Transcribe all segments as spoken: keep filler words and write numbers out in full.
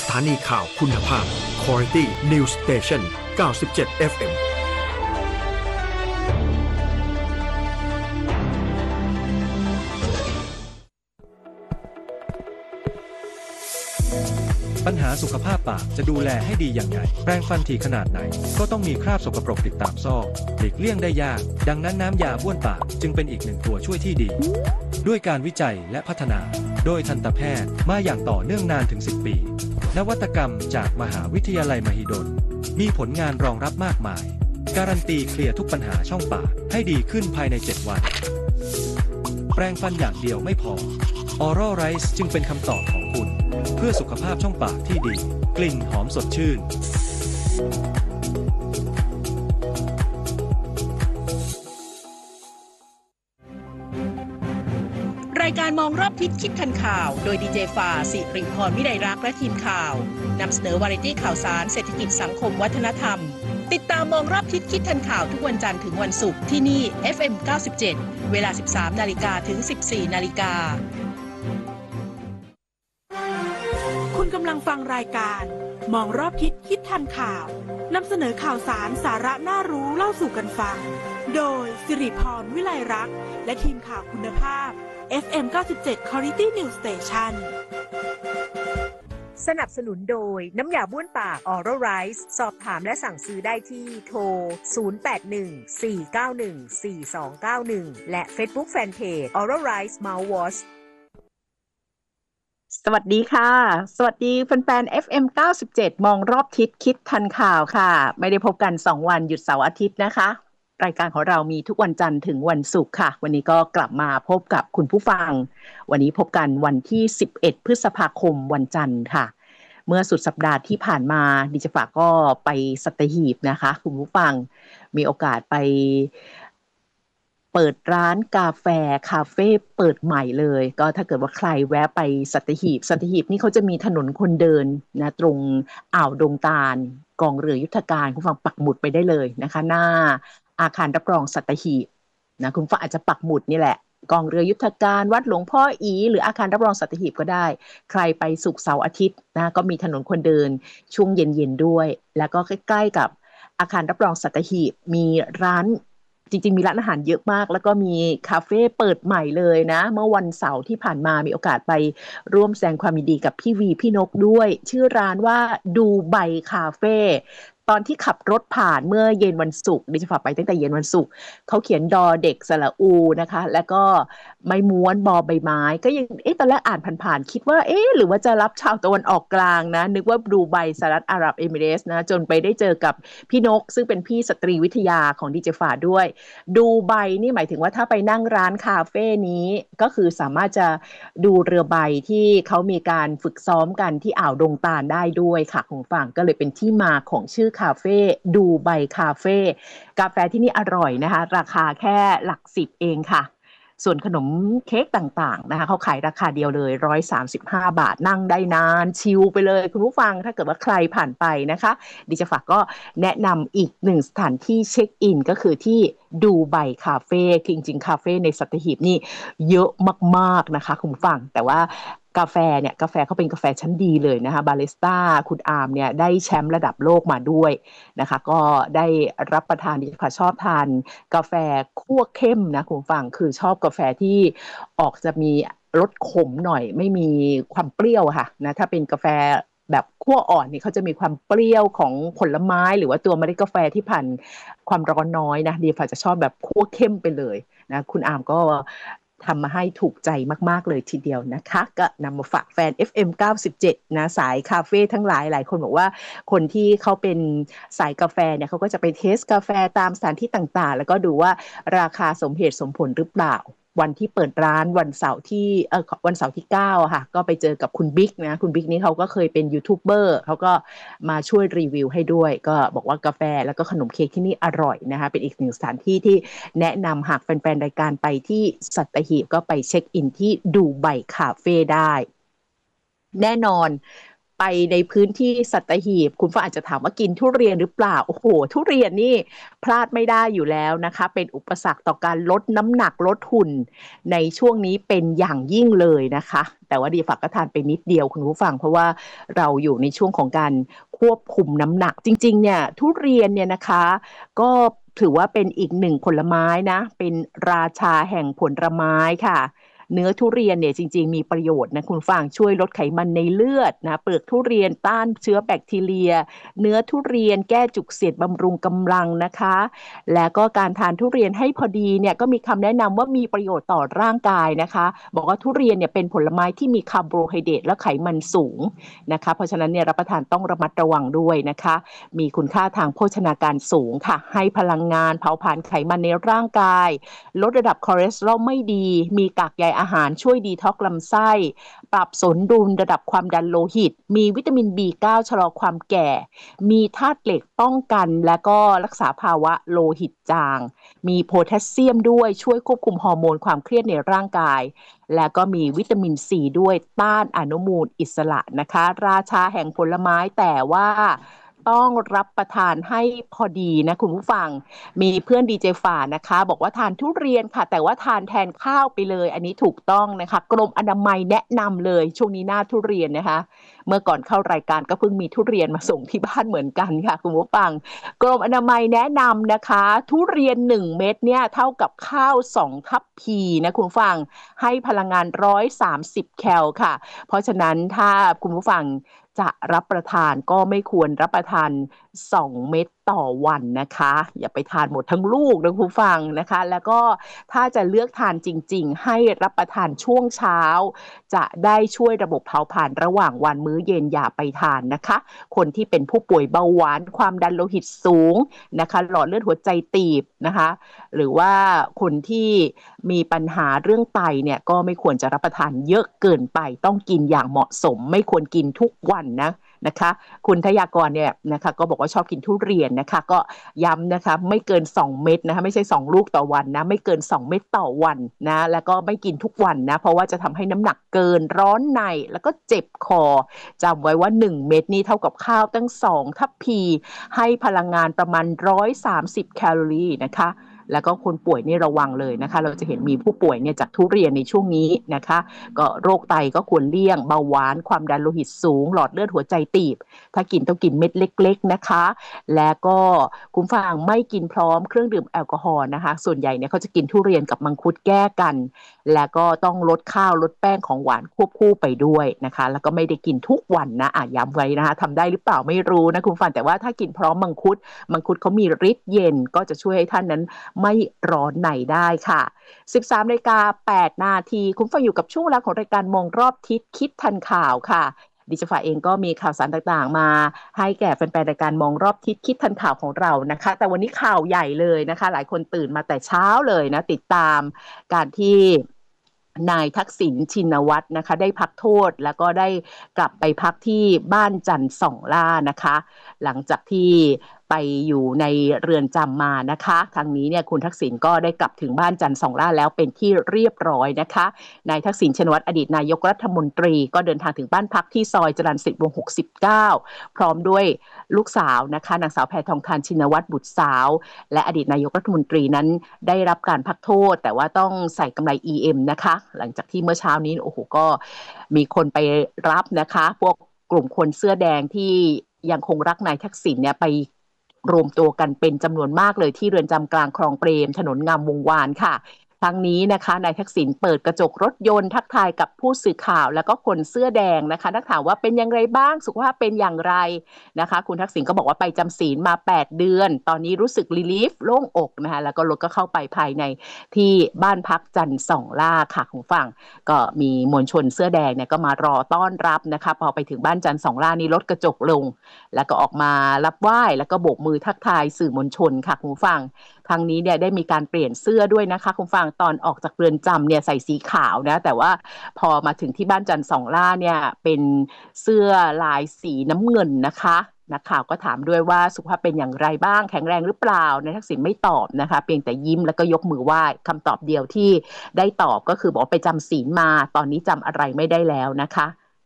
ถานีข่าวคุณภาพ Quality News Station เก้าสิบเจ็ด เอฟ เอ็มปัญหาสุขภาพปากจะดูแลให้ดีอย่างไรแปรงฟันถี่ขนาดไหนก็ต้องมีคราบสกปรกติดตามซอกหลีกเลี่ยงได้ยากดังนั้นน้ำยาบ้วนปากจึงเป็นอีกหนึ่งตัวช่วยที่ดีด้วยการวิจัยและพัฒนาโดยทันตแพทย์มาอย่างต่อเนื่องนานถึงสิบปีนวัตกรรมจากมหาวิทยาลัยมหิดลมีผลงานรองรับมากมายการันตีเคลียร์ทุกปัญหาช่องปากให้ดีขึ้นภายในเจ็ดวันแปรงฟันอย่างเดียวไม่พอ Oral Rice จึงเป็นคำตอบของคุณเพื่อสุขภาพช่องปากที่ดีกลิ่นหอมสดชื่นรายการมองรอบทิศคิดทันข่าวโดยดีเจฟาสิริพรวิไลรักษ์และทีมข่าวนำเสนอวาไรตี้ข่าวสารเศรษฐกิจสังคมวัฒนธรรมติดตามมองรอบทิศคิดทันข่าวทุกวันจันทร์ถึงวันศุกร์ที่นี่ เอฟ เอ็ม เก้าสิบเจ็ด เวลา สิบสามนาฬิกาถึง สิบสี่นาฬิกาคุณกำลังฟังรายการมองรอบทิศคิดทันข่าวนำเสนอข่าวสารสาระน่ารู้เล่าสู่กันฟังโดยสิริพรวิไลรักษ์และทีมข่าวคุณภาพ เอฟ เอ็ม เก้าสิบเจ็ด Quality News Station สนับสนุนโดยน้ำยาบ้วนปาก Oral Rice สอบถามและสั่งซื้อได้ที่โทรศูนย์ แปด หนึ่ง สี่ เก้า หนึ่ง สี่ สอง เก้า หนึ่งและ Facebook Fanpage Oral Rice Mouthwash สวัสดีค่ะสวัสดีแฟนๆ เอฟ เอ็ม เก้าสิบเจ็ด มองรอบทิศคิดทันข่าวค่ะไม่ได้พบกันสองวันหยุดเสาร์อาทิตย์นะคะรายการของเรามีทุกวันจันทร์ถึงวันศุกร์ค่ะวันนี้ก็กลับมาพบกับคุณผู้ฟังวันนี้พบกันวันที่สิบเอ็ดพฤษภาคมวันจันทร์ค่ะเมื่อสุดสัปดาห์ที่ผ่านมาดิฉันฝากก็ไปสัตหีบนะคะคุณผู้ฟังมีโอกาสไปเปิดร้านกาแฟคาเฟ่เปิดใหม่เลยก็ถ้าเกิดว่าใครแวะไปสัตหีบสัตหีบนี่เขาจะมีถนนคนเดินนะตรงอ่าวดงตาลกองเรือยุทธการคุณฟังปักหมุดไปได้เลยนะคะหน้าอาคารรับรองสัตหีบนะคุณฟังอาจจะปักหมุดนี่แหละกองเรือยุทธการวัดหลวงพ่ออีหรืออาคารรับรองสัตหีบก็ได้ใครไปศุกร์เสาร์อาทิตย์นะก็มีถนนคนเดินช่วงเย็นๆด้วยแล้วก็ใกล้ๆกับอาคารรับรองสัตหีบมีร้านจริงๆมีร้านอาหารเยอะมากแล้วก็มีคาเฟ่เปิดใหม่เลยนะเมื่อวันเสาร์ที่ผ่านมามีโอกาสไปร่วมแสดงความยินดีกับพี่วีพี่นกด้วยชื่อร้านว่าดูไบคาเฟ่ตอนที่ขับรถผ่านเมื่อเย็นวันศุกร์ดิฉันฝากไปตั้งแต่เย็นวันศุกร์เขาเขียนดอเด็กสระอูนะคะแล้วก็ไม้ม้วนบอใบไม้ก็ยังเอ๊ะตอนแรกอ่านผ่านๆคิดว่าเอ๊ะหรือว่าจะรับชาวตะวันออกกลางนะนึกว่าดูไบสหรัฐอาหรับเอมิเรตส์นะจนไปได้เจอกับพี่นกซึ่งเป็นพี่สตรีวิทยาของดิเจฝาด้วยดูไบนี่หมายถึงว่าถ้าไปนั่งร้านคาเฟ่นี้ก็คือสามารถจะดูเรือใบที่เขามีการฝึกซ้อมกันที่อ่าวดงตาลได้ด้วยค่ะคุณฟังก็เลยเป็นที่มาของชื่อคาเฟ่ดูไบคาเฟ่กาแฟที่นี่อร่อยนะคะราคาแค่หลักสิบเองค่ะส่วนขนมเค้กต่างๆนะคะเขาขายราคาเดียวเลยหนึ่งร้อยสามสิบห้าบาทนั่งได้นานชิลไปเลยคุณผู้ฟังถ้าเกิดว่าใครผ่านไปนะคะดิฉันฝากก็แนะนำอีกหนึ่งสถานที่เช็คอินก็คือที่ดูไบคาเฟ่จริงๆคาเฟ่ในสัตหีบนี่เยอะมากๆนะคะคุณผู้ฟังแต่ว่ากาแฟเนี่ยกาแฟเขาเป็นกาแฟชั้นดีเลยนะคะบาริสต้าคุณอาร์มเนี่ยได้แชมป์ระดับโลกมาด้วยนะคะก็ได้รับประทานดิฉันชอบทานกาแฟคั่วเข้มนะคุณฟังคือชอบกาแฟที่ออกจะมีรสขมหน่อยไม่มีความเปรี้ยวค่ะนะถ้าเป็นกาแฟแบบคั่วอ่อนนี่เขาจะมีความเปรี้ยวของผลไม้หรือว่าตัวเมล็ดกาแฟที่ผ่านความร้อนน้อยนะดิฉันจะชอบแบบคั่วเข้มไปเลยนะคุณอาร์มก็ทำมาให้ถูกใจมากๆเลยทีเดียวนะคะก็นำมาฝากแฟน เอฟ เอ็ม เก้าสิบเจ็ดนะสายคาเฟ่ทั้งหลายหลายคนบอกว่าคนที่เขาเป็นสายกาแฟเนี่ยเขาก็จะไปเทสกาแฟตามสถานที่ต่างๆแล้วก็ดูว่าราคาสมเหตุสมผลหรือเปล่าวันที่เปิดร้านวันเสาร์ที่เออวันเสาร์ที่เก้าอ่ะค่ะก็ไปเจอกับคุณบิ๊กนะคุณบิ๊กนี่เขาก็เคยเป็นยูทูบเบอร์เขาก็มาช่วยรีวิวให้ด้วยก็บอกว่ากาแฟแล้วก็ขนมเค้กที่นี่อร่อยนะคะเป็นอีกหนึ่งสถานที่ที่แนะนำหากแฟนๆรายการไปที่สัตหีบก็ไปเช็คอินที่ดูไบคาเฟ่ได้แน่นอนไปในพื้นที่สัตหีบคุณฟ้าอาจจะถามว่ากินทุเรียนหรือเปล่าโอ้โหทุเรียนนี่พลาดไม่ได้อยู่แล้วนะคะเป็นอุปสรรคต่อการลดน้ำหนักลดหุ่นในช่วงนี้เป็นอย่างยิ่งเลยนะคะแต่ว่าดีฝากก็ทานไปนิดเดียวคุณผู้ฟังเพราะว่าเราอยู่ในช่วงของการควบคุมน้ำหนักจริงๆเนี่ยทุเรียนเนี่ยนะคะก็ถือว่าเป็นอีกหนึ่งผลไม้นะเป็นราชาแห่งผลไม้ค่ะเนื้อทุเรียนเนี่ยจริงๆมีประโยชน์นะคุณฟังช่วยลดไขมันในเลือดนะเปลือกทุเรียนต้านเชื้อแบคทีเรียเนื้อทุเรียนแก้จุกเสียดบำรุงกำลังนะคะแล้วก็การทานทุเรียนให้พอดีเนี่ยก็มีคำแนะนำว่ามีประโยชน์ต่อร่างกายนะคะบอกว่าทุเรียนเนี่ยเป็นผลไม้ที่มีคาร์โบไฮเดรตและไขมันสูงนะคะเพราะฉะนั้นเนี่ยรับประทานต้องระมัดระวังด้วยนะคะมีคุณค่าทางโภชนาการสูงค่ะให้พลังงานเผาผลาญไขมันในร่างกายลดระดับคอเลสเตอรอลไม่ดีมีกากใยอาหารช่วยดีท็อกซ์ลำไส้ปรับสมดุลระดับความดันโลหิตมีวิตามิน บี ไนน์ ชะลอความแก่มีธาตุเหล็กป้องกันและก็รักษาภาวะโลหิตจางมีโพแทสเซียมด้วยช่วยควบคุมฮอร์โมนความเครียดในร่างกายและก็มีวิตามินซีด้วยต้านอนุมูลอิสระนะคะราชาแห่งผลไม้แต่ว่าต้องรับประทานให้พอดีนะคุณผู้ฟังมีเพื่อนดีเจฝ่านะคะบอกว่าทานทุเรียนค่ะแต่ว่าทานแทนข้าวไปเลยอันนี้ถูกต้องนะคะกรมอนามัยแนะนำเลยช่วงนี้หน้าทุเรียนนะคะเมื่อก่อนเข้ารายการก็เพิ่งมีทุเรียนมาส่งที่บ้านเหมือนกันค่ะคุณผู้ฟังกรมอนามัยแนะนำนะคะทุเรียนหนึ่งเม็ดเนี่ยเท่ากับข้าวสองทัพพีนะคุณผู้ฟังให้พลังงานหนึ่งร้อยสามสิบแคลค่ะเพราะฉะนั้นถ้าคุณผู้ฟังจะรับประทานก็ไม่ควรรับประทานสองเม็ดต่อวันนะคะอย่าไปทานหมดทั้งลูกนะคุณผู้ฟังนะคะแล้วก็ถ้าจะเลือกทานจริงๆให้รับประทานช่วงเช้าจะได้ช่วยระบบเผาผลาญระหว่างวันมื้อเย็นอย่าไปทานนะคะคนที่เป็นผู้ป่วยเบาหวานความดันโลหิตสูงนะคะหลอดเลือดหัวใจตีบนะคะหรือว่าคนที่มีปัญหาเรื่องไตเนี่ยก็ไม่ควรจะรับประทานเยอะเกินไปต้องกินอย่างเหมาะสมไม่ควรกินทุกวันนะนะคะคุณทยากรเนี่ยนะคะก็บอกว่าชอบกินทุเรียนนะคะก็ย้ำนะคะไม่เกินสองเม็ดนะคะไม่ใช่สองลูกต่อวันนะไม่เกินสองเม็ดต่อวันนะแล้วก็ไม่กินทุกวันนะเพราะว่าจะทำให้น้ำหนักเกินร้อนในแล้วก็เจ็บคอจำไว้ว่าหนึ่งเม็ดนี่เท่ากับข้าวตั้งสองทัพพีให้พลังงานประมาณหนึ่งร้อยสามสิบแคลอรี่นะคะแล้วก็คนป่วยนี่ระวังเลยนะคะเราจะเห็นมีผู้ป่วยเนี่ยจากทุเรียนในช่วงนี้นะคะก็โรคไตก็ควรเลี่ยงเบาหวานความดันโลหิตสูงหลอดเลือดหัวใจตีบถ้ากินต้องกินเม็ดเล็กๆนะคะแล้วก็คุณฟังไม่กินพร้อมเครื่องดื่มแอลกอฮอล์นะคะส่วนใหญ่เนี่ยเขาจะกินทุเรียนกับมังคุดแก้กันแล้วก็ต้องลดข้าวลดแป้งของหวานควบคู่ไปด้วยนะคะแล้วก็ไม่ได้กินทุกวันนะอ่ะย้ำไว้นะคะทำได้หรือเปล่าไม่รู้นะคุณฟังแต่ว่าถ้ากินพร้อมมังคุดมังคุดเขามีฤทธิ์เย็นก็จะช่วยให้ท่านนั้นไม่ร้อนในได้ค่ะ สิบสามนาฬิกาแปดนาทีคุณฟังอยู่กับช่วงเวลาของรายการมองรอบทิศคิดทันข่าวค่ะดิฉันฝ่ายเองก็มีข่าวสารต่างๆมาให้แก่แฟนๆรายการมองรอบทิศคิดทันข่าวของเรานะคะแต่วันนี้ข่าวใหญ่เลยนะคะหลายคนตื่นมาแต่เช้าเลยนะติดตามการที่นายทักษิณชินวัตรนะคะได้พักโทษแล้วก็ได้กลับไปพักที่บ้านจันทร์สองล่านะคะหลังจากที่ไปอยู่ในเรือนจำมานะคะทางนี้เนี่ยคุณทักษิณก็ได้กลับถึงบ้านจันทร์สองล่าแล้วเป็นที่เรียบร้อยนะคะนายทักษิณชินวัตรอดีตนายกรัฐมนตรีก็เดินทางถึงบ้านพักที่ซอยจรัญสิทธิ์วงศ์หกสิบเก้าพร้อมด้วยลูกสาวนะคะนางสาวแพทองธารชินวัตรบุตรสาวและอดีตนายกรัฐมนตรีนั้นได้รับการพักโทษแต่ว่าต้องใส่กำไร อี เอ็ม นะคะหลังจากที่เมื่อเช้านี้โอ้โหก็มีคนไปรับนะคะพวกกลุ่มคนเสื้อแดงที่ยังคงรักนายทักษิณเนี่ยไปรวมตัวกันเป็นจำนวนมากเลยที่เรือนจำกลางคลองเปรมถนนงามวงวานค่ะทั้งนี้นะคะนายทักษิณเปิดกระจกรถยนต์ทักทายกับผู้สื่อข่าวแล้วก็คนเสื้อแดงนะคะนักข่าวว่าเป็นอย่างไรบ้างสุขภาพเป็นอย่างไรนะคะคุณทักษิณก็บอกว่าไปจำศีลมาแปดเดือนตอนนี้รู้สึกรีลีฟโล่งอกนะคะแล้วก็รถก็เข้าไปภายในที่บ้านพักจันทร์สองล่าค่ะของฝั่งก็มีมวลชนเสื้อแดงเนี่ยก็มารอต้อนรับนะคะพอไปถึงบ้านจันทร์สองล่านี่รถกระจกลงแล้วก็ออกมารับไหว้แล้วก็โบกมือทักทายสื่อมวลชนค่ะคุณฝั่งทางนี้เนี่ยได้มีการเปลี่ยนเสื้อด้วยนะคะคุณฟังตอนออกจากเรือนจำเนี่ยใส่สีขาวนะแต่ว่าพอมาถึงที่บ้านจันทร์สองล่าเนี่ยเป็นเสื้อลายสีน้ำเงินนะคะนักข่าวก็ถามด้วยว่าสุขภาพเป็นอย่างไรบ้างแข็งแรงหรือเปล่านายทักษิณไม่ตอบนะคะเพียงแต่ยิ้มแล้วก็ยกมือไหว้คำตอบเดียวที่ได้ตอบก็คือบอกไปจำศีลมาตอนนี้จำอะไรไม่ได้แล้วนะคะ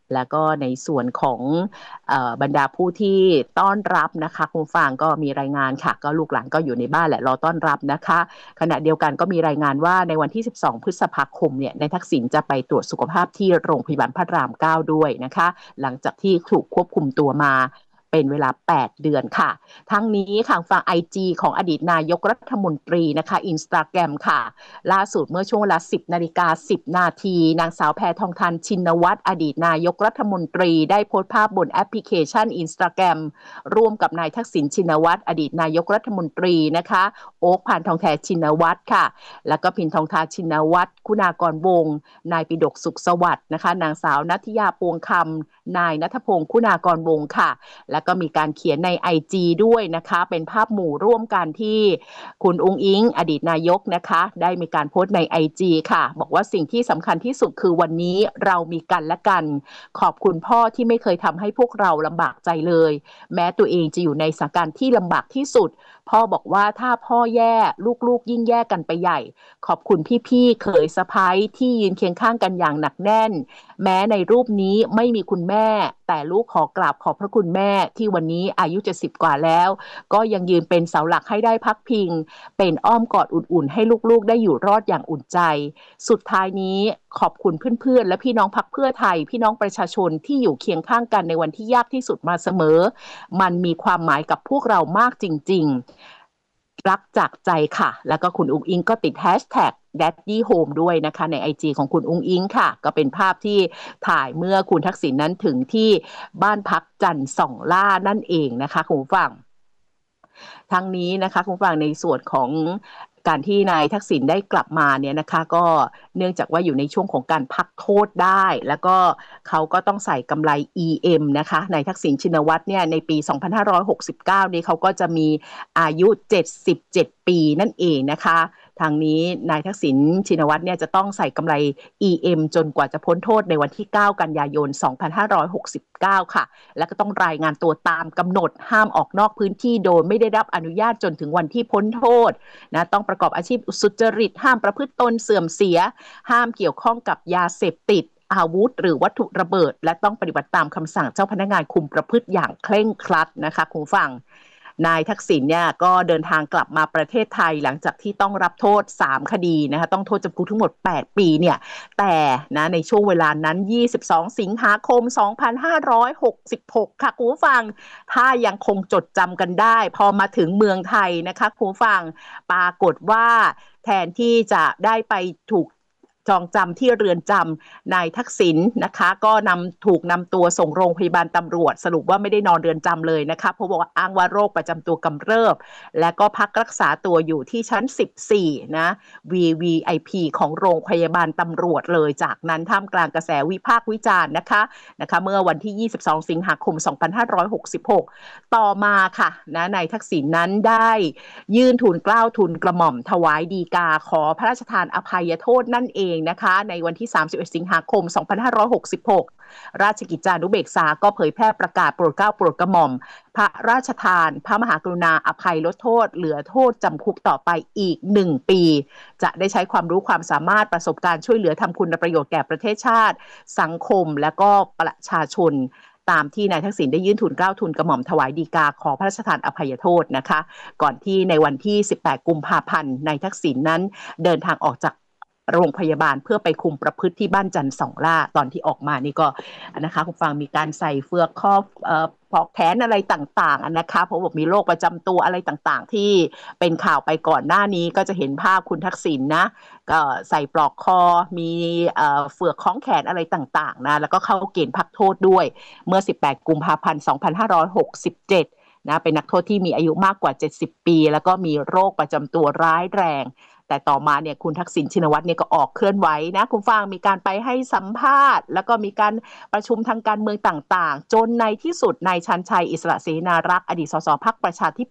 แล้วก็ในส่วนของเอ่อบรรดาผู้ที่ต้อนรับนะคะคุณฟังก็มีรายงานค่ะก็ลูกหลานก็อยู่ในบ้านแหละรอต้อนรับนะคะขณะเดียวกันก็มีรายงานว่าในวันที่สิบสองพฤษภาคมเนี่ยนายทักษิณจะไปตรวจสุขภาพที่โรงพยาบาลพระรามเก้าด้วยนะคะหลังจากที่ถูกควบคุมตัวมาเป็นเวลาแปดเดือนค่ะทั้งนี้ค่ะฝั่ง ไอ จี ของอดีตนายกรัฐมนตรีนะคะ Instagram ค่ะล่าสุดเมื่อช่วงเวลา สิบนาฬิกาสิบนาทีนางสาวแพทองธารชินวัตรอดีตนายกรัฐมนตรีได้โพสต์ภาพบนแอปพลิเคชัน Instagram ร่วมกับนายทักษิณชินวัตรอดีตนายกรัฐมนตรีนะคะโอ๊คพานทองแท้ชินวัตรค่ะแล้วก็พินทองทาชินวัตรคุณากรวงศ์นายปิฎกสุขสวัสดิ์นะคะนางสาวนัทยาปวงคำนายณัฐพงศ์คุณากรวงศ์ค่ะแล้วก็มีการเขียนใน ไอ จี ด้วยนะคะเป็นภาพหมู่ร่วมกันที่คุณอุ๊งอิ๊งอดีตนายกนะคะได้มีการโพสต์ใน ไอ จี ค่ะบอกว่าสิ่งที่สำคัญที่สุดคือวันนี้เรามีกันและกันขอบคุณพ่อที่ไม่เคยทำให้พวกเราลำบากใจเลยแม้ตัวเองจะอยู่ในสถานการณ์ที่ลำบากที่สุดพ่อบอกว่าถ้าพ่อแย่ลูกๆยิ่งแย่กันไปใหญ่ขอบคุณพี่ๆเขยสะใภ้ที่ยืนเคียงข้างกันอย่างหนักแน่นแม้ในรูปนี้ไม่มีคุณแม่แต่ลูกขอกราบขอบพระคุณแม่ที่วันนี้อายุเจ็ดสิบกว่าแล้วก็ยังยืนเป็นเสาหลักให้ได้พักพิงเป็นอ้อมกอดอุ่นๆให้ลูกๆได้อยู่รอดอย่างอุ่นใจสุดท้ายนี้ขอบคุณเพื่อนๆและพี่น้องพรรคเพื่อไทยพี่น้องประชาชนที่อยู่เคียงข้างกันในวันที่ยากที่สุดมาเสมอมันมีความหมายกับพวกเรามากจริงๆรักจากใจค่ะแล้วก็คุณอุ๊งอิ๊งก็ติดแฮชแท็ก Daddy Home ด้วยนะคะใน ไอ จี ของคุณอุ๊งอิ๊งค่ะก็เป็นภาพที่ถ่ายเมื่อคุณทักษิณนั้นถึงที่บ้านพักจันทร์ส่องล่านั่นเองนะคะคุณผู้ฟังทั้งนี้นะคะคุณผู้ฟังในส่วนของการที่นายทักษิณได้กลับมาเนี่ยนะคะก็เนื่องจากว่าอยู่ในช่วงของการพักโทษได้แล้วก็เขาก็ต้องใส่กำไร อี เอ็ม นะคะนายทักษิณชินวัตรเนี่ยในปีสองพันห้าร้อยหกสิบเก้านี้เขาก็จะมีอายุเจ็ดสิบเจ็ดปีนั่นเองนะคะทางนี้นายทักษิณชินวัตรเนี่ยจะต้องใส่กำไร อี เอ็ม จนกว่าจะพ้นโทษในวันที่เก้ากันยายนสองพันห้าร้อยหกสิบเก้าค่ะแล้วก็ต้องรายงานตัวตามกำหนดห้ามออกนอกพื้นที่โดยไม่ได้รับอนุญาตจนถึงวันที่พ้นโทษนะต้องประกอบอาชีพสุจริตห้ามประพฤติตนเสื่อมเสียห้ามเกี่ยวข้องกับยาเสพติดอาวุธหรือวัตถุระเบิดและต้องปฏิบัติตามคำสั่งเจ้าพนักงานคุมประพฤติอย่างเคร่งครัดนะคะคุณผู้ฟังนายทักษิณเนี่ยก็เดินทางกลับมาประเทศไทยหลังจากที่ต้องรับโทษสามคดีนะคะต้องโทษจำคุกทั้งหมดแปดปีเนี่ยแต่นะในช่วงเวลานั้นยี่สิบสองสิงหาคมสองพันห้าร้อยหกสิบหกค่ะคุณผู้ฟังถ้ายังคงจดจำกันได้พอมาถึงเมืองไทยนะคะคุณผู้ฟังปรากฏว่าแทนที่จะได้ไปถูกจองจำที่เรือนจำนายทักษิณนะคะก็นำถูกนำตัวส่งโรงพยาบาลตำรวจสรุปว่าไม่ได้นอนเรือนจำเลยนะคะเพราะบอกว่าอ้างว่าโรคประจำตัวกำเริบและก็พักรักษาตัวอยู่ที่ชั้นสิบสี่นะ วี วี ไอ พี ของโรงพยาบาลตำรวจเลยจากนั้นท่ามกลางกระแสวิพากษ์วิจารณ์นะคะนะคะเมื่อวันที่ยี่สิบสองสิงหาคมสองพันห้าร้อยหกสิบหกต่อมาค่ะนะนายทักษิณนั้นได้ยื่นทูลเกล้าทูลกระหม่อมถวายฎีกาขอพระราชทานอภัยโทษนั่นเองนะคะในวันที่สามสิบเอ็ดสิงหาคมสองพันห้าร้อยหกสิบหกราชกิจจานุเบกษาก็เผยแพร่ประกาศโปรดเกล้าโปรดกระหม่อมพระราชทานพระมหากรุณาอภัยลดโทษเหลือโทษจำคุกต่อไปอีกหนึ่งปีจะได้ใช้ความรู้ความสามารถประสบการณ์ช่วยเหลือทำคุณประโยชน์แก่ประเทศชาติสังคมและก็ประชาชนตามที่นายทักษิณได้ยื่นทูลเกล้าทูลกระหม่อมถวายฎีกาขอพระราชทานอภัยโทษนะคะก่อนที่ในวันที่สิบแปดกุมภาพันธ์นายทักษิณนั้นเดินทางออกจากโรงพยาบาลเพื่อไปคุมประพฤติที่บ้านจันทร์สองล่าตอนที่ออกมานี่ก็นะคะคุณฟังมีการใส่เฟือกครอบเอ่อปลอกแขนอะไรต่างๆนะคะเพราะว่ามีโรคประจำตัวอะไรต่างๆที่เป็นข่าวไปก่อนหน้านี้ก็จะเห็นภาพคุณทักษิณ นะก็ใส่ปลอกคอมีเอ่อเฟือกคล้องแขนอะไรต่างๆนะแล้วก็เข้าเกณฑ์พักโทษด้วยเมื่อสิบแปดกุมภาพันธ์สองพันห้าร้อยหกสิบเจ็ดนะเป็นนักโทษที่มีอายุมากกว่าเจ็ดสิบปีแล้วก็มีโรคประจำตัวร้ายแรงแต่ต่อมาเนี่ยคุณทักษิณชินวัตรเนี่ยก็ออกเคลื่อนไหวนะคุณฟังมีการไปให้สัมภาษณ์แล้วก็มีการประชุมทางการเมืองต่างๆจนในที่สุดนายชันชัยอิสระเสนารักษ์อดีตสสพรรคประชาธิปัตย์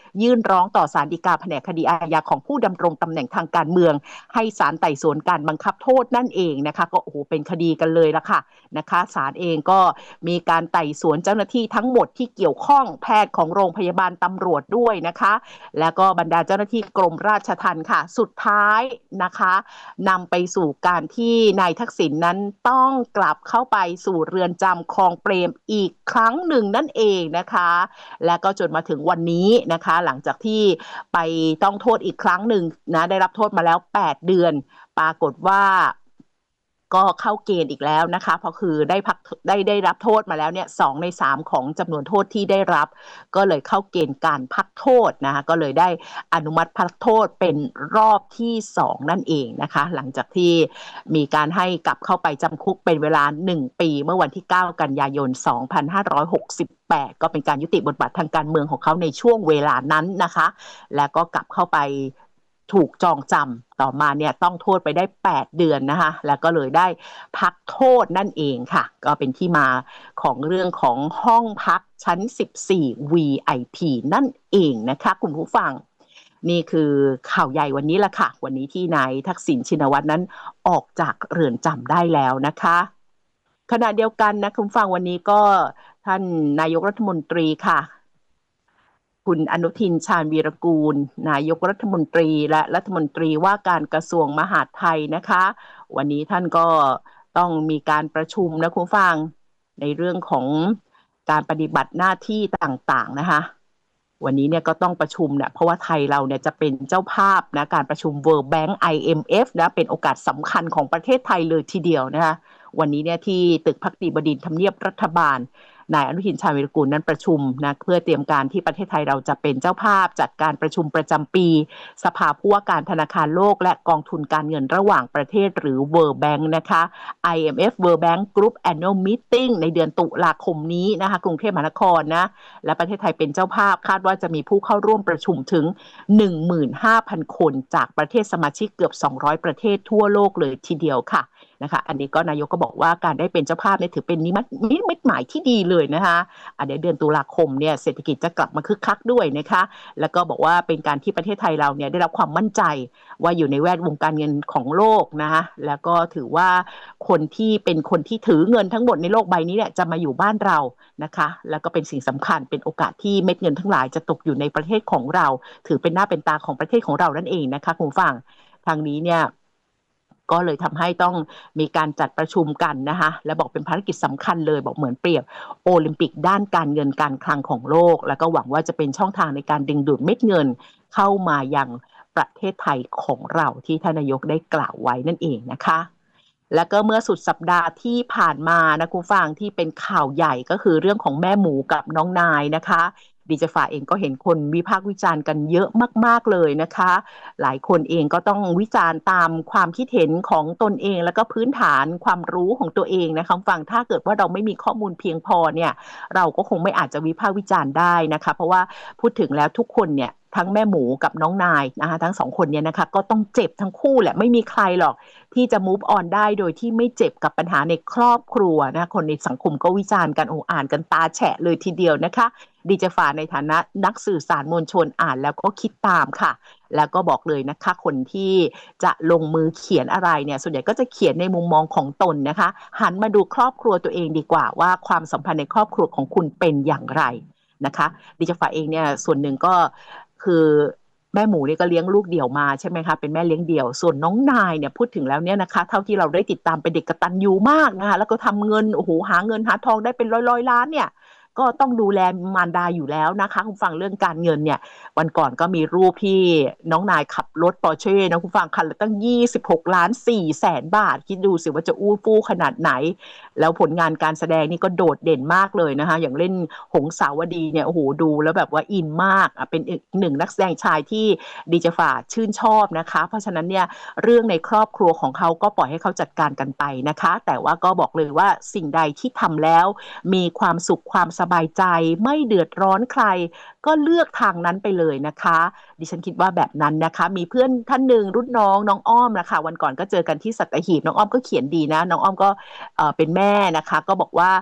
ยื่นร้องต่อศาลฎีกาแผนกคดีอาญาของผู้ดำรงตำแหน่งทางการเมืองให้ศาลไต่สวนการบังคับโทษนั่นเองนะคะก็โอ้โหเป็นคดีกันเลยละค่ะนะคะศาลเองก็มีการไต่สวนเจ้าหน้าที่ทั้งหมดที่เกี่ยวข้องแพทย์ของโรงพยาบาลตำรวจด้วยนะคะแล้วก็บรรดาเจ้าหน้าที่กรมราชทัณฑ์ค่ะสุดท้ายนะคะนำไปสู่การที่นายทักษิณนั้นต้องกลับเข้าไปสู่เรือนจำคลองเปรมอีกครั้งหนึ่งนั่นเองนะคะและก็จนมาถึงวันนี้นะคะหลังจากที่ไปต้องโทษอีกครั้งหนึ่งนะได้รับโทษมาแล้วแปดเดือนปรากฏว่าก็เข้าเกณฑ์อีกแล้วนะคะเพราะคือได้พักได้ได้รับโทษมาแล้วเนี่ยสองในสามของจำนวนโทษที่ได้รับก็เลยเข้าเกณฑ์การพักโทษนะคะก็เลยได้อนุมัติพักโทษเป็นรอบที่สองนั่นเองนะคะหลังจากที่มีการให้กลับเข้าไปจำคุกเป็นเวลาหนึ่งปีเมื่อวันที่เก้ากันยายนสองพันห้าร้อยหกสิบแปดก็เป็นการยุติบทบาททางการเมืองของเขาในช่วงเวลานั้นนะคะแล้วก็กลับเข้าไปถูกจองจำต่อมาเนี่ยต้องโทษไปได้แปดเดือนนะคะแล้วก็เลยได้พักโทษนั่นเองค่ะก็เป็นที่มาของเรื่องของห้องพักชั้นสิบสี่ วี ไอ พี นั่นเองนะคะคุณผู้ฟังนี่คือข่าวใหญ่วันนี้ละค่ะวันนี้ที่นายทักษิณชินวัตรนั้นออกจากเรือนจำได้แล้วนะคะขณะเดียวกันนะคุณผู้ฟังวันนี้ก็ท่านนายกรัฐมนตรีค่ะคุณอนุทินชาญวีรกูลนายกรัฐมนตรีและรัฐมนตรีว่าการกระทรวงมหาดไทยนะคะวันนี้ท่านก็ต้องมีการประชุมนะคุณผู้ฟังในเรื่องของการปฏิบัติหน้าที่ต่างๆนะคะวันนี้เนี่ยก็ต้องประชุมเนี่ยเพราะว่าไทยเราเนี่ยจะเป็นเจ้าภาพนะการประชุม World Bank ไอ เอ็ม เอฟ นะเป็นโอกาสสำคัญของประเทศไทยเลยทีเดียวนะคะวันนี้เนี่ยที่ตึกภักดีบดินทร์ทำเนียบรัฐบาลนายอนุทินชาญวีรกูลนั้นประชุมนะเพื่อเตรียมการที่ประเทศไทยเราจะเป็นเจ้าภาพจัดการประชุมประจำปีสภาผู้ว่าการธนาคารโลกและกองทุนการเงินระหว่างประเทศหรือ World Bank นะคะ ไอ เอ็ม เอฟ World Bank Group Annual Meeting ในเดือนตุลาคมนี้นะคะกรุงเทพมหานครนะและประเทศไทยเป็นเจ้าภาพคาดว่าจะมีผู้เข้าร่วมประชุมถึง หนึ่งหมื่นห้าพัน คนจากประเทศสมาชิกเกือบสองร้อยประเทศทั่วโลกเลยทีเดียวค่ะนะคะอันนี้ก็นายกก็บอกว่าการได้เป็นเจ้าภาพเนี่ยถือเป็นนิมิตนิมิตหมายที่ดีเลยนะคะอันเดี๋ยวเดือนตุลาคมเนี่ยเศรษฐกิจจะกลับมาคึกคักด้วยนะคะแล้วก็บอกว่าเป็นการที่ประเทศไทยเราเนี่ยได้รับความมั่นใจว่าอยู่ในแวดวงการเงินของโลกนะคะแล้วก็ถือว่าคนที่เป็นคนที่ถือเงินทั้งหมดในโลกใบนี้เนี่ยจะมาอยู่บ้านเรานะคะแล้วก็เป็นสิ่งสำคัญเป็นโอกาสที่เม็ดเงินทั้งหลายจะตกอยู่ในประเทศของเราถือเป็นหน้าเป็นตาของประเทศของเรานั่นเองนะคะคุณผู้ฟังทางนี้เนี่ยก็เลยทำให้ต้องมีการจัดประชุมกันนะคะและบอกเป็นภารกิจสำคัญเลยบอกเหมือนเปรียบโอลิมปิกด้านการเงินการคลังของโลกแล้วก็หวังว่าจะเป็นช่องทางในการดึงดูดเม็ดเงินเข้ามายังประเทศไทยของเราที่ท่านนายกได้กล่าวไว้นั่นเองนะคะแล้วก็เมื่อสุดสัปดาห์ที่ผ่านมานะคุณฟังที่เป็นข่าวใหญ่ก็คือเรื่องของแม่หมูกับน้องนายนะคะดิจิฟ้าเองก็เห็นคนวิพากษ์วิจารณ์กันเยอะมากๆเลยนะคะหลายคนเองก็ต้องวิจารณ์ตามความคิดเห็นของตนเองแล้วก็พื้นฐานความรู้ของตัวเองนะคะฟังถ้าเกิดว่าเราไม่มีข้อมูลเพียงพอเนี่ยเราก็คงไม่อาจจะวิพากษ์วิจารณ์ได้นะคะเพราะว่าพูดถึงแล้วทุกคนเนี่ยทั้งแม่หมูกับน้องนายนะคะทั้งสองคนเนี่ยนะคะก็ต้องเจ็บทั้งคู่แหละไม่มีใครหรอกที่จะ move on ได้โดยที่ไม่เจ็บกับปัญหาในครอบครัวนะคนในสังคมก็วิจารณ์กันโอ้อ่านกันตาแฉะเลยทีเดียวนะคะดิจิฟ้าในฐานะนักสื่อสารมวลชนอ่านแล้วก็คิดตามค่ะแล้วก็บอกเลยนะคะคนที่จะลงมือเขียนอะไรเนี่ยส่วนใหญ่ก็จะเขียนในมุมมองของตนนะคะหันมาดูครอบครัวตัวเองดีกว่าว่าความสัมพันธ์ในครอบครัวของคุณเป็นอย่างไรนะคะดิจิฟ้าเองเนี่ยส่วนหนึ่งก็คือแม่หมูนี่ก็เลี้ยงลูกเดี่ยวมาใช่ไหมคะเป็นแม่เลี้ยงเดี่ยวส่วนน้องนายเนี่ยพูดถึงแล้วเนี่ยนะคะเท่าที่เราได้ติดตามเป็นเด็กกตัญญูมากนะคะแล้วก็ทำเงินโอ้โหหาเงินหาทองได้เป็นร้อยๆล้านเนี่ยก็ต้องดูแลมารดาอยู่แล้วนะคะคุณฟังเรื่องการเงินเนี่ยวันก่อนก็มีรูปที่น้องนายขับรถปอร์เช่นะคุณฟังคันละตั้งยี่สิบหกล้านสี่แสนบาทคิดดูสิว่าจะอู้ฟู่ขนาดไหนแล้วผลงานการแสดงนี่ก็โดดเด่นมากเลยนะคะอย่างเล่นหงสาวดีเนี่ยโอ้โหดูแล้วแบบว่าอินมากอ่ะเป็นอีกหนึ่งนักแสดงชายที่ดิจิฟ้าชื่นชอบนะคะเพราะฉะนั้นเนี่ยเรื่องในครอบครัวของเขาก็ปล่อยให้เขาจัดการกันไปนะคะแต่ว่าก็บอกเลยว่าสิ่งใดที่ทำแล้วมีความสุขความสบายใจไม่เดือดร้อนใครก็เลือกทางนั้นไปเลยนะคะดิฉันคิดว่าแบบนั้นนะคะมีเพื่อนท่านหนึ่งรุ่นน้องน้องอ้อมนะคะวันก่อนก็เจอกันที่สัตหีบน้องอ้อมก็เขียนดีนะน้องอ้อมก็เอ่อเป็นแม่นะคะก็บอกว่า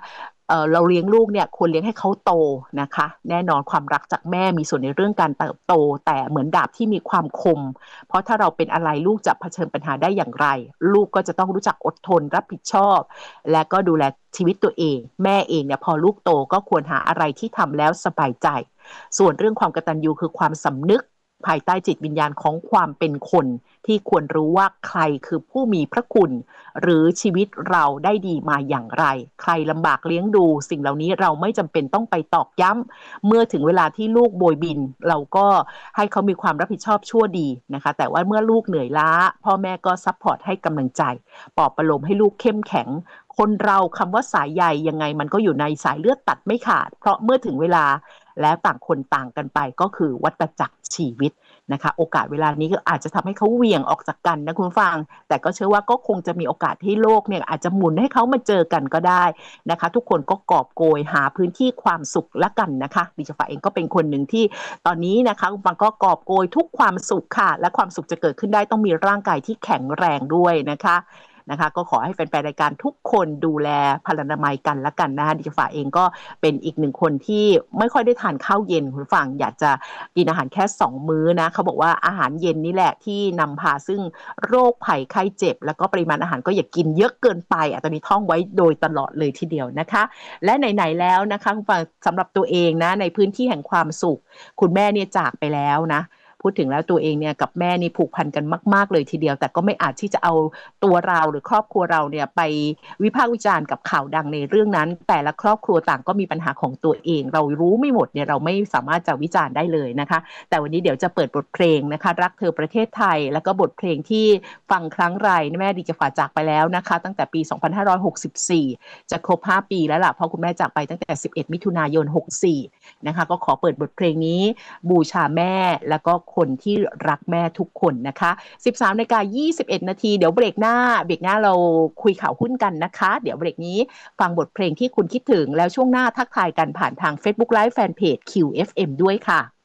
เอ่อเราเลี้ยงลูกเนี่ยควรเลี้ยงให้เขาโตนะคะแน่นอนความรักจากแม่มีส่วนในเรื่องการเติบโตแต่เหมือนดาบที่มีความคมเพราะถ้าเราเป็นอะไรลูกจะเผชิญปัญหาได้อย่างไรลูกก็จะต้องรู้จักอดทนรับผิดชอบและก็ดูแลชีวิตตัวเองแม่เองเนี่ยพอลูกโตก็ควรหาอะไรที่ทำแล้วสบายใจส่วนเรื่องความกตัญญูคือความสำนึกภายใต้จิตวิญญาณของความเป็นคนที่ควรรู้ว่าใครคือผู้มีพระคุณหรือชีวิตเราได้ดีมาอย่างไรใครลำบากเลี้ยงดูสิ่งเหล่านี้เราไม่จำเป็นต้องไปตอกย้ำเมื่อถึงเวลาที่ลูกโบยบินเราก็ให้เขามีความรับผิดชอบชั่วดีนะคะแต่ว่าเมื่อลูกเหนื่อยล้าพ่อแม่ก็ซัพพอร์ตให้กำลังใจปลอบประโลมให้ลูกเข้มแข็งคนเราคำว่าสายใยยังไงมันก็อยู่ในสายเลือดตัดไม่ขาดเพราะเมื่อถึงเวลาแล้วต่างคนต่างกันไปก็คือวัฏจักรชีวิตนะคะโอกาสเวลานี้ก็อาจจะทำให้เขาเหวี่ยงออกจากกันนะคุณฟังแต่ก็เชื่อว่าก็คงจะมีโอกาสที่โลกเนี่ยอาจจะหมุนให้เขามาเจอกันก็ได้นะคะทุกคนก็กอบโกยหาพื้นที่ความสุขละกันนะคะดิฉันเองก็เป็นคนหนึ่งที่ตอนนี้นะคะคุณฟังก็กอบโกยทุกความสุขค่ะและความสุขจะเกิดขึ้นได้ต้องมีร่างกายที่แข็งแรงด้วยนะคะนะคะก็ขอให้แฟนๆรายการทุกคนดูแลพลานามัยกันละกันนะคะดิฉันเองก็เป็นอีกหนึ่งคนที่ไม่ค่อยได้ทานข้าวเย็นคุณฟังอยากจะกินอาหารแค่สองมื้อนะเขาบอกว่าอาหารเย็นนี่แหละที่นำพาซึ่งโรคภัยไข้เจ็บแล้วก็ปริมาณอาหารก็อย่ากินเยอะเกินไปอ่ะตอนนี้ท่องไว้โดยตลอดเลยทีเดียวนะคะและไหนๆแล้วนะคะคุณฟังสำหรับตัวเองนะในพื้นที่แห่งความสุขคุณแม่เนี่ยจากไปแล้วนะพูดถึงแล้วตัวเองเนี่ยกับแม่นี่ผูกพันกันมากๆเลยทีเดียวแต่ก็ไม่อาจที่จะเอาตัวเราหรือครอบครัวเราเนี่ยไปวิพากษ์วิจารณ์กับข่าวดังในเรื่องนั้นแต่ละครอบครัวต่างก็มีปัญหาของตัวเองเรารู้ไม่หมดเนี่ยเราไม่สามารถจะวิจารณ์ได้เลยนะคะแต่วันนี้เดี๋ยวจะเปิดบทเพลงนะคะรักเธอประเทศไทยแล้วก็บทเพลงที่ฟังครั้งไรแม่ดีจะฝ่าจากไปแล้วนะคะตั้งแต่ปีสองพันห้าร้อยหกสิบสี่จะครบห้าปีแล้วล่ะเพราะคุณแม่จากไปตั้งแต่สิบเอ็ดมิถุนายนหกสิบสี่นะคะก็ขอเปิดบทเพลงนี้บูชาแม่แล้วก็คนที่รักแม่ทุกคนนะคะ สิบสามนาฬิกายี่สิบเอ็ดนาทีเดี๋ยวเบรกหน้าเบรกหน้าเราคุยข่าวหุ้นกันนะคะเดี๋ยวเบรกนี้ฟังบทเพลงที่คุณคิดถึงแล้วช่วงหน้าทักทายกันผ่านทาง Facebook Live Fanpage คิว เอฟ เอ็ม ด้วยค่ะ